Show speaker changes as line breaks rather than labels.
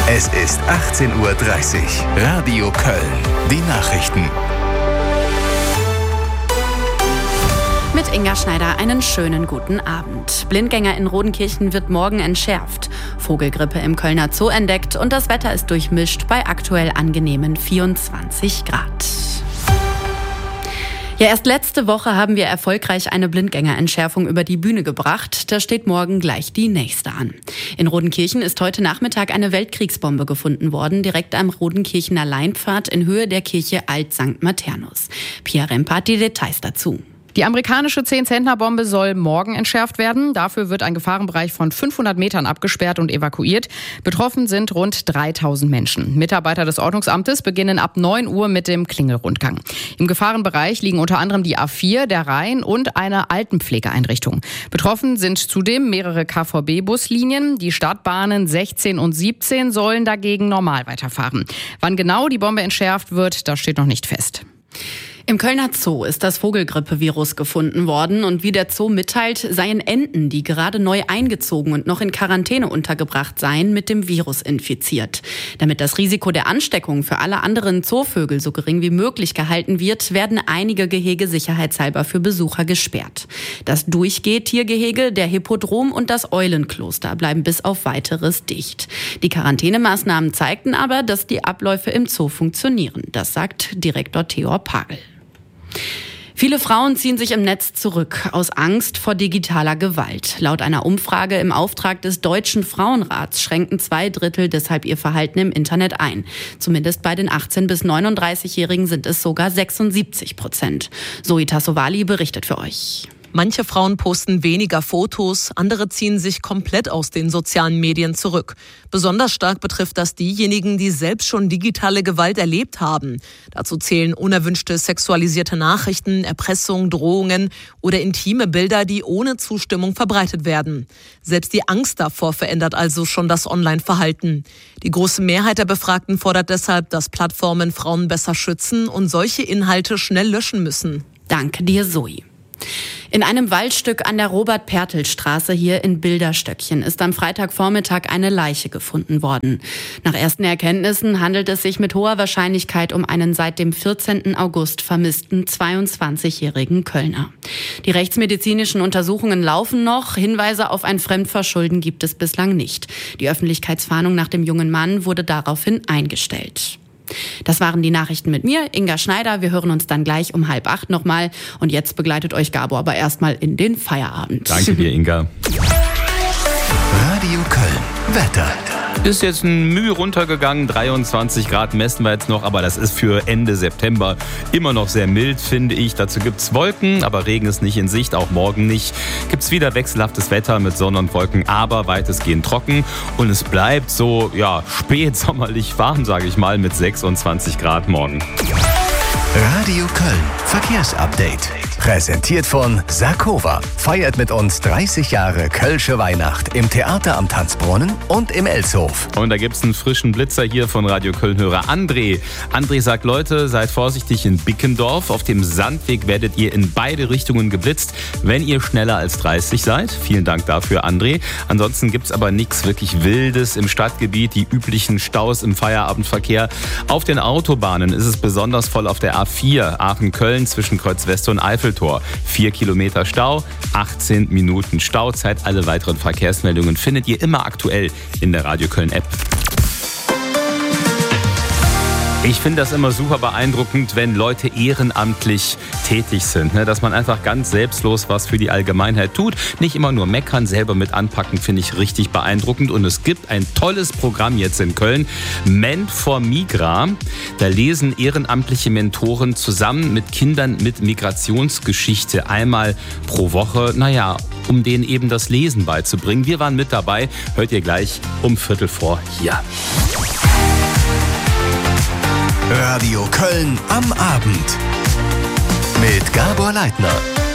Es ist 18:30 Uhr. Radio Köln. Die Nachrichten.
Mit Inga Schneider einen schönen guten Abend. Blindgänger in Rodenkirchen wird morgen entschärft. Vogelgrippe im Kölner Zoo entdeckt und das Wetter ist durchmischt bei aktuell angenehmen 24 Grad. Ja, erst letzte Woche haben wir erfolgreich eine Blindgängerentschärfung über die Bühne gebracht. Da steht morgen gleich die nächste an. In Rodenkirchen ist heute Nachmittag eine Weltkriegsbombe gefunden worden, direkt am Rodenkirchener Leinpfad in Höhe der Kirche Alt St. Maternus. Pia Remper hat die Details dazu.
Die amerikanische 10-Zentner-Bombe soll morgen entschärft werden. Dafür wird ein Gefahrenbereich von 500 Metern abgesperrt und evakuiert. Betroffen sind rund 3000 Menschen. Mitarbeiter des Ordnungsamtes beginnen ab 9 Uhr mit dem Klingelrundgang. Im Gefahrenbereich liegen unter anderem die A4, der Rhein und eine Altenpflegeeinrichtung. Betroffen sind zudem mehrere KVB-Buslinien. Die Stadtbahnen 16 und 17 sollen dagegen normal weiterfahren. Wann genau die Bombe entschärft wird, das steht noch nicht fest.
Im Kölner Zoo ist das Vogelgrippevirus gefunden worden und wie der Zoo mitteilt, seien Enten, die gerade neu eingezogen und noch in Quarantäne untergebracht seien, mit dem Virus infiziert. Damit das Risiko der Ansteckung für alle anderen Zoovögel so gering wie möglich gehalten wird, werden einige Gehege sicherheitshalber für Besucher gesperrt. Das Durchgeh-Tiergehege, der Hippodrom und das Eulenkloster bleiben bis auf Weiteres dicht. Die Quarantänemaßnahmen zeigten aber, dass die Abläufe im Zoo funktionieren. Das sagt Direktor Theor Pagel. Viele Frauen ziehen sich im Netz zurück aus Angst vor digitaler Gewalt. Laut einer Umfrage im Auftrag des Deutschen Frauenrats schränken 2/3 deshalb ihr Verhalten im Internet ein. Zumindest bei den 18- bis 39-Jährigen sind es sogar 76%. Zoe Tassovali berichtet für euch.
Manche Frauen posten weniger Fotos, andere ziehen sich komplett aus den sozialen Medien zurück. Besonders stark betrifft das diejenigen, die selbst schon digitale Gewalt erlebt haben. Dazu zählen unerwünschte sexualisierte Nachrichten, Erpressung, Drohungen oder intime Bilder, die ohne Zustimmung verbreitet werden. Selbst die Angst davor verändert also schon das Online-Verhalten. Die große Mehrheit der Befragten fordert deshalb, dass Plattformen Frauen besser schützen und solche Inhalte schnell löschen müssen.
Danke dir, Zoe. In einem Waldstück an der Robert-Pertl-Straße hier in Bilderstöckchen ist am Freitagvormittag eine Leiche gefunden worden. Nach ersten Erkenntnissen handelt es sich mit hoher Wahrscheinlichkeit um einen seit dem 14. August vermissten 22-jährigen Kölner. Die rechtsmedizinischen Untersuchungen laufen noch. Hinweise auf ein Fremdverschulden gibt es bislang nicht. Die Öffentlichkeitsfahndung nach dem jungen Mann wurde daraufhin eingestellt. Das waren die Nachrichten mit mir, Inga Schneider. Wir hören uns dann gleich um 7:30 nochmal. Und jetzt begleitet euch Gabor aber erstmal in den Feierabend.
Danke dir, Inga.
Radio Köln. Wetter.
Ist jetzt ein Mühe runtergegangen, 23 Grad messen wir jetzt noch, aber das ist für Ende September immer noch sehr mild, finde ich. Dazu gibt's Wolken, aber Regen ist nicht in Sicht, auch morgen nicht. Gibt's wieder wechselhaftes Wetter mit Sonne und Wolken, aber weitestgehend trocken. Und es bleibt so, spätsommerlich warm, sage ich mal, mit 26 Grad morgen.
Radio Köln. Verkehrsupdate. Präsentiert von Sakova. Feiert mit uns 30 Jahre Kölsche Weihnacht im Theater am Tanzbrunnen und im Elshof.
Und da gibt's einen frischen Blitzer hier von Radio Köln-Hörer André. André sagt, Leute, seid vorsichtig in Bickendorf. Auf dem Sandweg werdet ihr in beide Richtungen geblitzt, wenn ihr schneller als 30 seid. Vielen Dank dafür, André. Ansonsten gibt's aber nichts wirklich Wildes im Stadtgebiet. Die üblichen Staus im Feierabendverkehr. Auf den Autobahnen ist es besonders voll auf der A4 Aachen-Köln zwischen Kreuz Weste und Eifeltor. 4 Kilometer Stau, 18 Minuten Stauzeit. Alle weiteren Verkehrsmeldungen findet ihr immer aktuell in der Radio Köln App. Ich finde das immer super beeindruckend, wenn Leute ehrenamtlich tätig sind, dass man einfach ganz selbstlos was für die Allgemeinheit tut. Nicht immer nur meckern, selber mit anpacken, finde ich richtig beeindruckend. Und es gibt ein tolles Programm jetzt in Köln, Ment for Migra. Da lesen ehrenamtliche Mentoren zusammen mit Kindern mit Migrationsgeschichte einmal pro Woche, um denen eben das Lesen beizubringen. Wir waren mit dabei, hört ihr gleich um 3:15 hier.
Radio Köln am Abend mit Gabor Leitner.